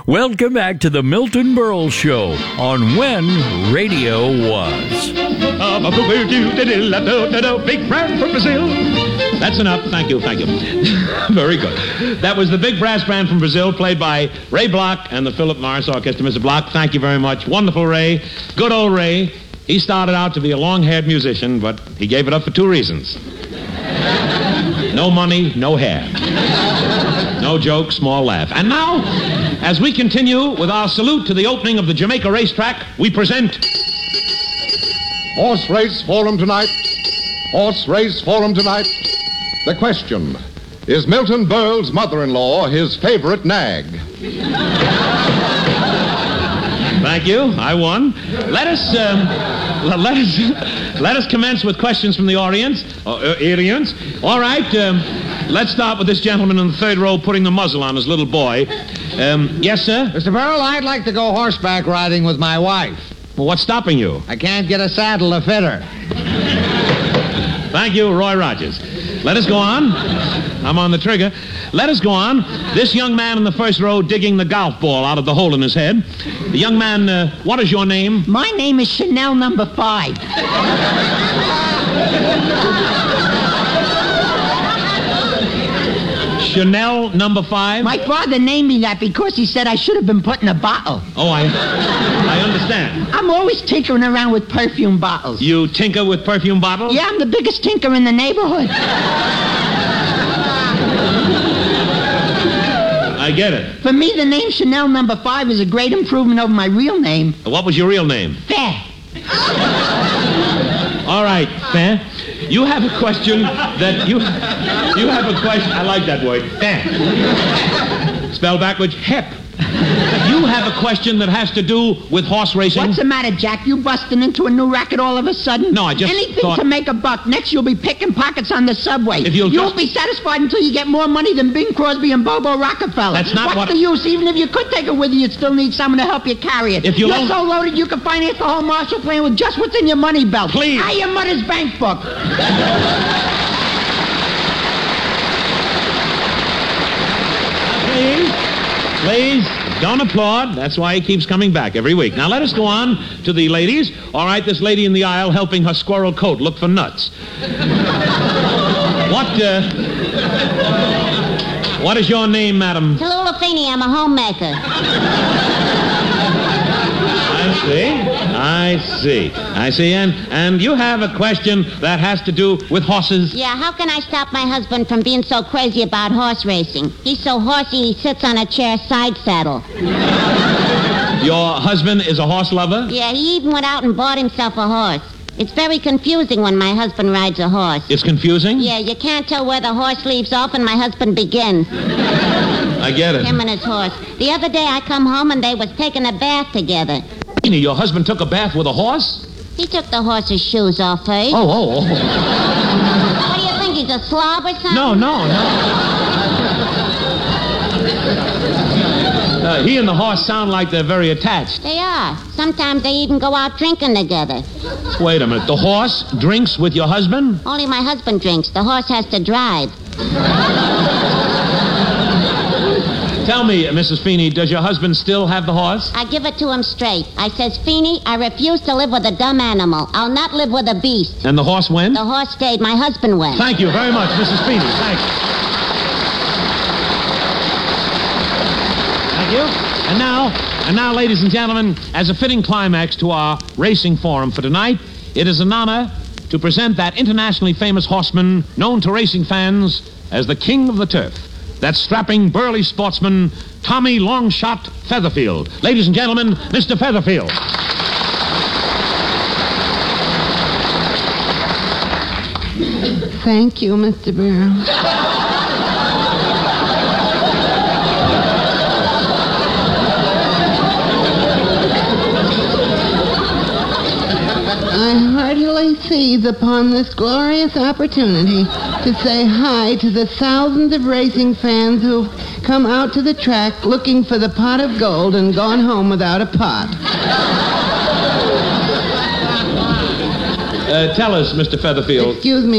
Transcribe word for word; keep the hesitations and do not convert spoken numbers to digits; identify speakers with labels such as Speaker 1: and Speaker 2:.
Speaker 1: Welcome back to the Milton Berle Show on When Radio Was.
Speaker 2: Big Brass from Brazil. That's enough. Thank you, thank you. Very good. That was the Big Brass Band from Brazil, played by Ray Bloch and the Philip Morris Orchestra. Mister Bloch, thank you very much. Wonderful Ray. Good old Ray. He started out to be a long-haired musician, but he gave it up for two reasons. No money, no hair. No joke, small laugh. And now, as we continue with our salute to the opening of the Jamaica racetrack, we present...
Speaker 3: Horse Race Forum tonight. Horse Race Forum tonight. The question, is Milton Berle's mother-in-law his favorite nag?
Speaker 2: Thank you. I won. Let us, um, let us, let us commence with questions from the audience. Uh, uh, audience. All right. Um, let's start with this gentleman in the third row putting the muzzle on his little boy. Um, yes, sir?
Speaker 4: Mister Berle, I'd like to go horseback riding with my wife.
Speaker 2: Well, what's stopping you?
Speaker 4: I can't get a saddle to fit her.
Speaker 2: Thank you, Roy Rogers. Let us go on. I'm on the trigger. Let us go on. This young man in the first row digging the golf ball out of the hole in his head. The young man, uh, what is your name?
Speaker 5: My name is Chanel number five.
Speaker 2: Chanel number five?
Speaker 5: My father named me that because he said I should have been put in a bottle.
Speaker 2: Oh, I, I understand.
Speaker 5: I'm always tinkering around with perfume bottles.
Speaker 2: You tinker with perfume bottles?
Speaker 5: Yeah, I'm the biggest tinker in the neighborhood.
Speaker 2: I get it.
Speaker 5: For me, the name Chanel number five is a great improvement over my real name.
Speaker 2: What was your real name?
Speaker 5: Fair.
Speaker 2: All right, Fair. You have a question that you... You have a question... I like that word. Fair. Spell backwards, hep. You have a question that has to do with horse racing.
Speaker 5: What's the matter, Jack? You busting into a new racket all of a sudden?
Speaker 2: No, I just
Speaker 5: Anything
Speaker 2: thought...
Speaker 5: to make a buck. Next, you'll be picking pockets on the subway.
Speaker 2: If you'll
Speaker 5: you
Speaker 2: just...
Speaker 5: won't be satisfied until you get more money than Bing Crosby and Bobo Rockefeller.
Speaker 2: That's not
Speaker 5: What's
Speaker 2: what...
Speaker 5: the use? Even if you could take it with you, you'd still need someone to help you carry it.
Speaker 2: If you'll
Speaker 5: You're
Speaker 2: only...
Speaker 5: so loaded you can finance the whole Marshall Plan with just what's in your money belt.
Speaker 2: Please.
Speaker 5: Ah, your mother's bank book.
Speaker 2: Please, please, don't applaud. That's why he keeps coming back every week. Now, let us go on to the ladies. All right, this lady in the aisle helping her squirrel coat look for nuts. What, uh... What is your name, madam?
Speaker 6: Tallulah Feeney, I'm a homemaker.
Speaker 2: I see. I see. I see. And and you have a question that has to do with horses?
Speaker 6: Yeah, how can I stop my husband from being so crazy about horse racing? He's so horsey he sits on a chair side saddle.
Speaker 2: Your husband is a horse lover?
Speaker 6: Yeah, he even went out and bought himself a horse. It's very confusing when my husband rides a horse.
Speaker 2: It's confusing?
Speaker 6: Yeah, you can't tell where the horse leaves off and my husband begins.
Speaker 2: I get it.
Speaker 6: Him and his horse. The other day I come home and they was taking a bath together.
Speaker 2: Your husband took a bath with a horse?
Speaker 6: He took the horse's shoes off first.
Speaker 2: Oh, oh, oh.
Speaker 6: What do you think, he's a slob or something?
Speaker 2: No, no, no. Uh, he and the horse sound like they're very attached.
Speaker 6: They are. Sometimes they even go out drinking together.
Speaker 2: Wait a minute. The horse drinks with your husband?
Speaker 6: Only my husband drinks. The horse has to drive.
Speaker 2: Tell me, Missus Feeney, does your husband still have the horse?
Speaker 6: I give it to him straight. I says, Feeney, I refuse to live with a dumb animal. I'll not live with a beast.
Speaker 2: And the horse went?
Speaker 6: The horse stayed. My husband went.
Speaker 2: Thank you very much, Missus Feeney. Thank you. Thank you. And now, and now, ladies and gentlemen, as a fitting climax to our racing forum for tonight, it is an honor to present that internationally famous horseman known to racing fans as the King of the Turf. That strapping, burly sportsman, Tommy Longshot Featherfield. Ladies and gentlemen, Mister Featherfield.
Speaker 7: Thank you, Mister Berle. I heartily seize upon this glorious opportunity to say hi to the thousands of racing fans who've come out to the track looking for the pot of gold and gone home without a pot.
Speaker 2: Uh, tell us, Mister Featherfield.
Speaker 7: Excuse me.